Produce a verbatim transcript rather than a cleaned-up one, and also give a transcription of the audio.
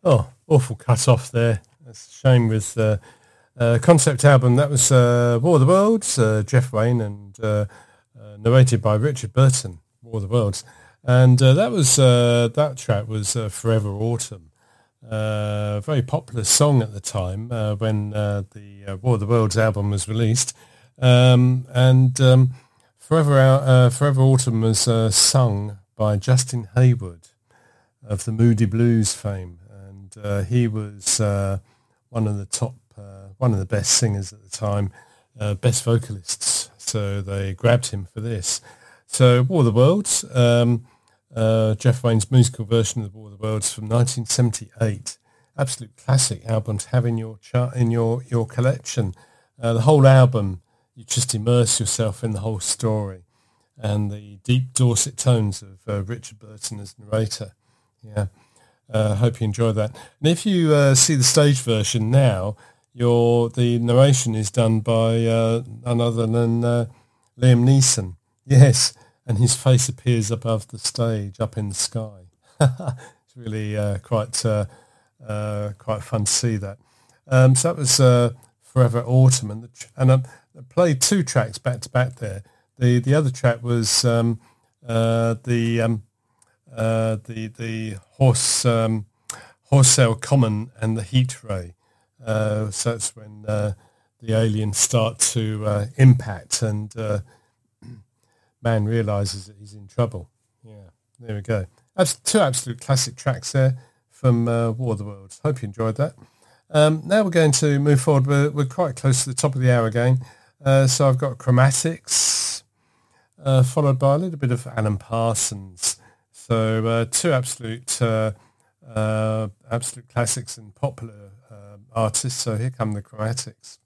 Oh, awful cut off there. That's a shame with uh, uh, concept album. That was uh, War of the Worlds, uh, Jeff Wayne, and uh, uh, narrated by Richard Burton, War of the Worlds. And uh, that was uh, that track was uh, Forever Autumn. Uh, very popular song at the time uh, when uh, the uh, War of the Worlds album was released. Um, and um, Forever, uh, Forever Autumn was uh, sung by Justin Hayward of the Moody Blues fame. And uh, he was uh, one of the top, uh, one of the best singers at the time, uh, best vocalists. So they grabbed him for this. So War of the Worlds, um, uh, Jeff Wayne's musical version of the War of the Worlds from nineteen seventy-eight. Absolute classic album to have in your chart, in your, your collection. Uh, the whole album, you just immerse yourself in the whole story and the deep Dorset tones of uh, Richard Burton as narrator. Yeah, I uh, hope you enjoy that. And if you uh, see the stage version now, your the narration is done by uh, none other than uh, Liam Neeson. Yes, and his face appears above the stage, up in the sky. It's really uh, quite uh, uh, quite fun to see that. Um, so that was uh, Forever Autumn, and, the tr- and I played two tracks back to back there. The the other track was um, uh, the um, uh, the the horse um, Horsesail Common and the Heat Ray. Uh, so that's when uh, the aliens start to uh, impact and uh, man realises that he's in trouble. Yeah, there we go. That's two absolute classic tracks there from uh, War of the Worlds. Hope you enjoyed that. Um, now we're going to move forward. We're, we're quite close to the top of the hour again. Uh, so I've got Chromatics, uh, followed by a little bit of Alan Parsons. So uh, two absolute uh, uh, absolute classics and popular uh, artists. So here come the Chromatics.